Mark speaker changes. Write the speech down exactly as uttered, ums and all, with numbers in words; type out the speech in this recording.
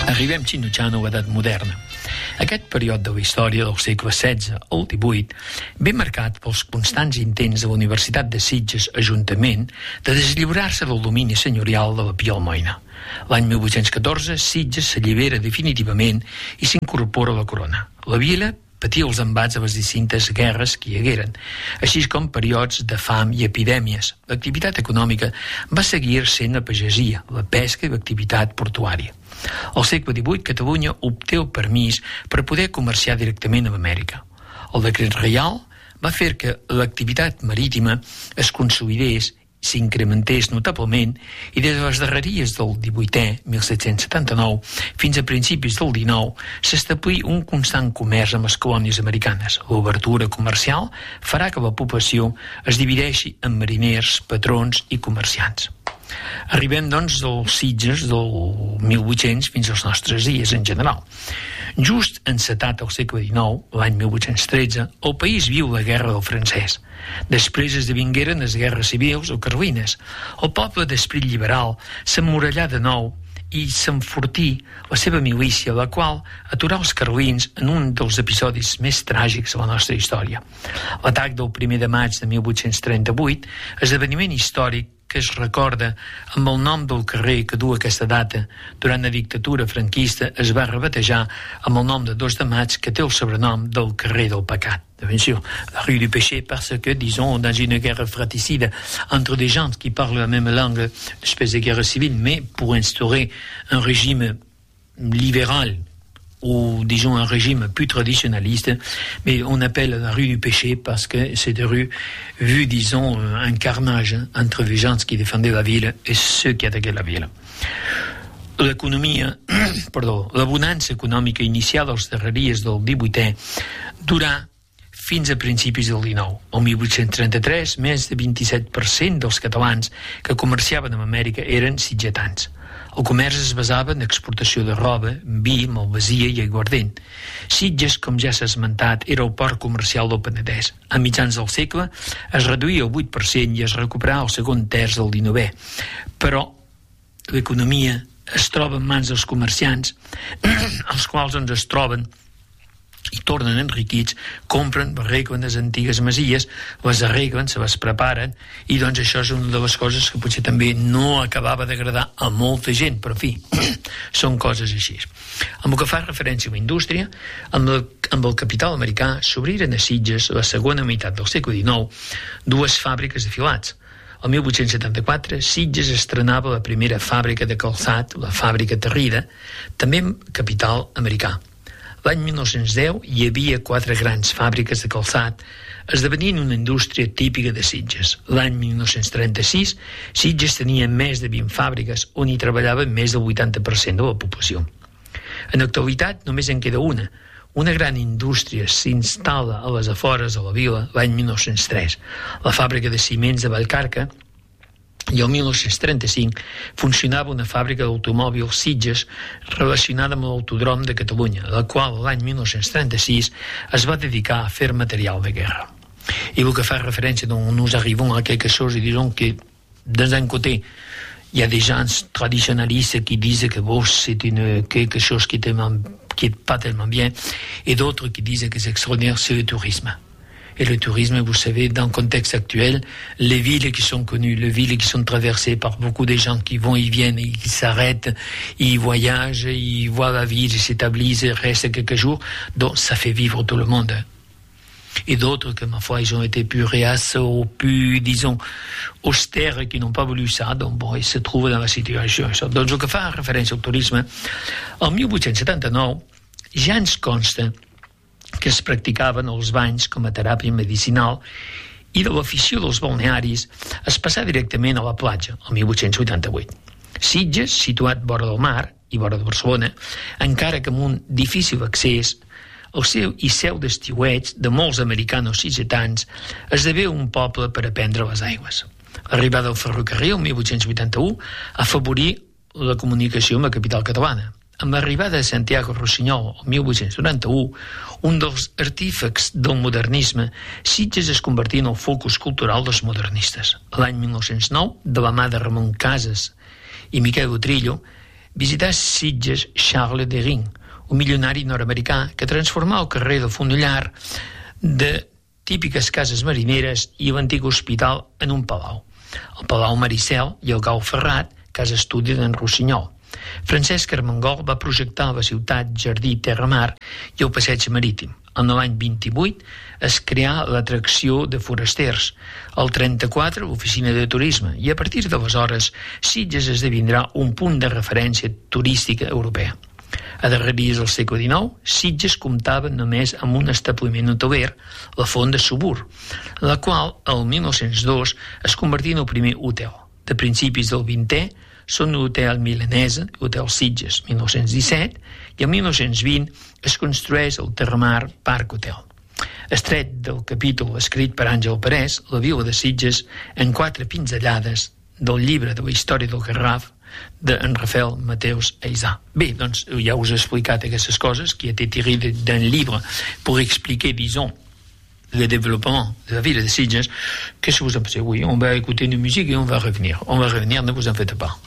Speaker 1: Arribem xinutxant a l'edat moderna. Aquest període de la història del segle setze al divuit ve marcat pels constants intents de la Universitat de Sitges Ajuntament de deslliurar-se del domini senyorial de la Pia Almoina. L'any mil vuit-cents catorze, Sitges s'allibera definitivament i s'incorpora a la corona. La vila patia els embats de les distintes guerres que hi hagueren, així com periods de fam i epidèmies. L'activitat econòmica va seguir sent la pagesia, la pesca i l'activitat portuària. Al segle divuit, Catalunya obté el permís per poder comerciar directament amb Amèrica. El decret reial va fer que l'activitat marítima es consolidés, s'incrementés notablement i des de les darreries del divuitè, mil set-cents setanta-nou, fins a principis del dinou, s'establí un constant comerç amb les colònies americanes. L'obertura comercial farà que la població es divideixi en mariners, patrons i comerciants. Arribem, doncs, dels Sitges del mil vuit-cents fins als nostres dies en general. Just encetat al segle dinou, l'any mil vuit-cents tretze, el país viu la Guerra del Francès. Després esdevingueren les guerres civils o carlines. El poble d'esperit liberal s'emmurallà de nou i s'enfortí la seva milícia, la qual aturà els carlins en un dels episodis més tràgics de la nostra història. L'atac del primer de maig de mil vuit-cents trenta-vuit, esdeveniment històric que es recorda amb el nom del carrer que du aquesta data. Durant la dictadura franquista es va rebatejar amb el nom de dos de maig, que té el sobrenom del carrer del pecat. Bien sûr, la rue du péché, parce que, disons, dans une guerre fratricide entre des gens qui parlent la même langue, une espèce de guerre civile, mais pour instaurer un régime libéral ou, disons, un régime plus traditionnaliste, mais on appelle la rue du péché parce que cette rue, vu, disons, un carnage entre les gens qui défendaient la ville et ceux qui attaquaient la ville. L'economia, perdó, l'abonança econòmica iniciada als darreries del divuitè durà fins a principis del dinou. El mil vuit-cents trenta-tres, més de vint-i-set per cent dels catalans que comerciaven amb Amèrica eren sitgetans. El comerç es basava en exportació de roba, vi, malvasia i aiguardent. Sitges, com ja s'ha esmentat, era el port comercial del Penedès. A mitjans del segle es reduïa el vuit per cent i es recuperà el segon terç del dinovè. Però l'economia es troba en mans dels comerciants, els quals doncs es troben i tornen enriquits, compren, arreglen les antigues masies, les arreglen, se les preparen, i doncs això és una de les coses que potser també no acabava d'agradar a molta gent, però en fi, són coses així. Amb el que fa referència a la indústria, amb el, amb el capital americà s'obriren a Sitges, a la segona meitat del segle dinou, dues fàbriques de filats. El mil vuit-cents setanta-quatre, Sitges estrenava la primera fàbrica de calçat, la fàbrica Terrida, també amb capital americà. L'any mil nou-cents deu hi havia quatre grans fàbriques de calçat, esdevenint una indústria típica de Sitges. L'any mil nou-cents trenta-sis, Sitges tenia més de vint fàbriques on hi treballava més del vuitanta per cent de la població. En l'actualitat només en queda una. Una gran indústria s'instal·la a les afores de la vila l'any mil nou-cents tres. La fàbrica de ciments de Vallcarca, i el mil nou-cents trenta-cinc funcionava una fàbrica d'automòbils Sitges relacionada amb l'autodrom de Catalunya, la qual l'any mil nou-cents trenta-sis es va dedicar a fer material de guerra. Et el que fa référence, donc nous arrivons à quelque chose, et disons que dans un côté, il y a des gens traditionnalistes qui disent que bon, c'est une, quelque chose qui n'est pas tellement bien, et d'autres qui disent que c'est extraordinaire, c'est le tourisme. Et le tourisme, vous savez, dans le contexte actuel, les villes qui sont connues, les villes qui sont traversées par beaucoup de gens qui vont, ils viennent, et qui s'arrêtent, ils voyagent, ils voient la ville, ils s'établissent, ils restent quelques jours. Donc, ça fait vivre tout le monde. Et d'autres, que ma foi, ils ont été plus réaces ou plus, disons, austères, qui n'ont pas voulu ça. Donc, bon, ils se trouvent dans la situation. Donc, ce que fa référence au tourisme, en mil vuit-cents setanta-nou, ja ens consta que es practicaven els banys com a teràpia medicinal i de l'afició dels balnearis es passà directament a la platja, el mil vuit-cents vuitanta-vuit. Sitges, situat vora del mar i vora de Barcelona, encara que amb un difícil accés, el seu i seu d'estiueig de molts americanos sitgetans esdevé un poble per aprendre les aigües. L'arribada del ferrocarril, el mil vuit-cents vuitanta-u, afavorí la comunicació amb la capital catalana. Amb l'arribada de Santiago Rossinyol el mil vuit-cents noranta-u, un dels artífecs del modernisme, Sitges es convertí en el focus cultural dels modernistes. L'any mil nou-cents nou, de la mà de Ramon Casas i Miquel Utrillo, visità Sitges Charles de Ring, un milionari nord-americà que transformà el carrer del Fondollar de típiques cases marineres i l'antic hospital en un palau. El Palau Maricel i el Gau Ferrat, casa estudi d'en Rossinyol. Francesc Armengol va projectar la ciutat Jardí Terramar i el passeig marítim. En l'any vint-i-vuit es creà l'atracció de forasters, el trenta-quatre l'oficina de turisme, i a partir d'aleshores Sitges esdevindrà un punt de referència turística europea. A darreries del segle dinou, Sitges comptava només amb un establiment hoteler, la Font de Subur, la qual, el mil nou-cents dos, es convertí en el primer hotel. De principis del vintè, són l'Hotel Milanesa, Hotel Sitges, mil nou-cents disset, i el mil nou-cents vint es construeix el Terramar Parc Hotel. Estret del capítol escrit per Àngel Parés, la vila de Sitges, en quatre pinzellades del llibre de la història del Garraf d'en Rafael Mateus Eisà. Bé, doncs ja us he explicat aquestes coses qui a été tiré d'un livre pour expliquer, disons, le développement de la ville de Sitges. Qu'est-ce que vous en pensez? Oui, on va écouter une musique et on va revenir. On va revenir, ne vous en faites pas.